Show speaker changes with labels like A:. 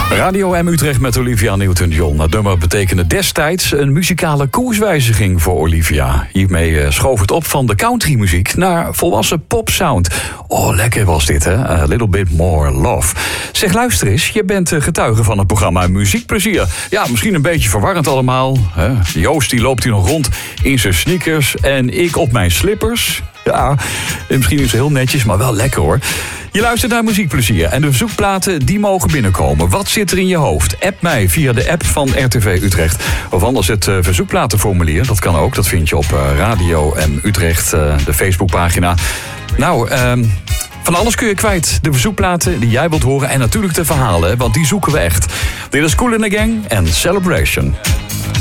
A: Radio M Utrecht met Olivia Newton-John. Het nummer betekende destijds een muzikale koerswijziging voor Olivia. Hiermee schoof het op van de countrymuziek naar volwassen popsound. Oh, lekker was dit, hè? A little bit more love. Zeg, luister eens, je bent getuige van het programma Muziekplezier. Ja, misschien een beetje verwarrend allemaal. Hè? Joost die loopt hier nog rond in zijn sneakers en ik op mijn slippers. Ja, misschien is het heel netjes, maar wel lekker hoor. Je luistert naar Muziekplezier en de verzoekplaten die mogen binnenkomen. Wat zit er in je hoofd? App mij via de app van RTV Utrecht. Of anders het verzoekplatenformulier. Dat kan ook, dat vind je op Radio M Utrecht, de Facebookpagina. Nou, van alles kun je kwijt. De verzoekplaten die jij wilt horen en natuurlijk de verhalen, want die zoeken we echt. Dit is Kool & the Gang en Celebration.